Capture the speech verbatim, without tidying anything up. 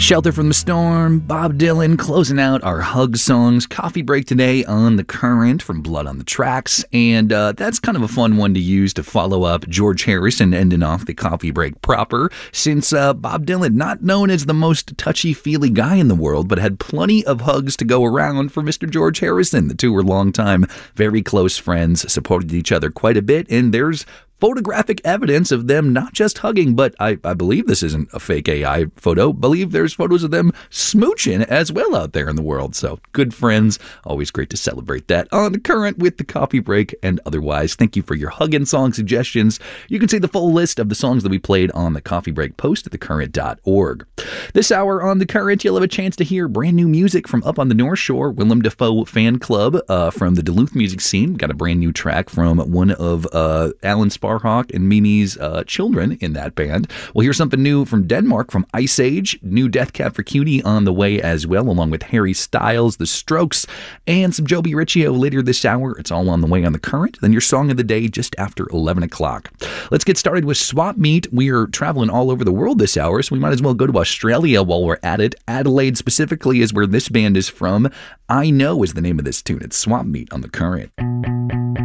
Shelter from the Storm, Bob Dylan closing out our Hug songs. Coffee break today on The Current from Blood on the Tracks. And uh, that's kind of a fun one to use to follow up George Harrison ending off the coffee break proper, since uh, Bob Dylan, not known as the most touchy-feely guy in the world, but had plenty of hugs to go around for Mister George Harrison. The two were longtime, very close friends, supported each other quite a bit, and there's photographic evidence of them not just hugging, but I, I believe this isn't a fake A I photo. Believe there's photos of them smooching as well out there in the world. So good friends. Always great to celebrate that on The Current with the coffee break and otherwise. Thank you for your hugging song suggestions. You can see the full list of the songs that we played on the coffee break post at the current dot org. This hour on The Current, you'll have a chance to hear brand new music from up on the North Shore. Willem Dafoe fan club uh, from the Duluth music scene. Got a brand new track from one of uh, Alan Sparks Hawk and Mimi's uh, children in that band. We'll hear something new from Denmark from Ice Age, new Death Cab for Cutie on the way as well, along with Harry Styles, The Strokes, and some Joby Riccio later this hour. It's all on the way on The Current. Then your song of the day just after eleven o'clock. Let's get started with Swap Meet. We are traveling all over the world this hour, so we might as well go to Australia while we're at it. Adelaide specifically is where this band is from. I Know is the name of this tune. It's Swap Meet on The Current.